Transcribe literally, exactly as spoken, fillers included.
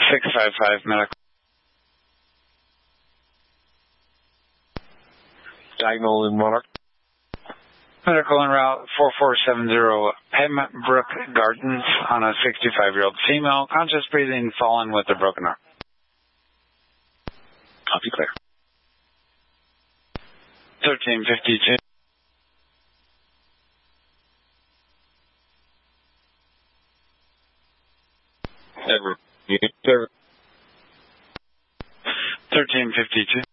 six five five medical. Diagonal in Monarch. Medical en route four four seven zero Pembroke Gardens on a sixty-five-year-old female, conscious breathing, fallen with a broken arm. Copy, clear. thirteen fifty-two. Edward. Unit server. thirteen fifty-two.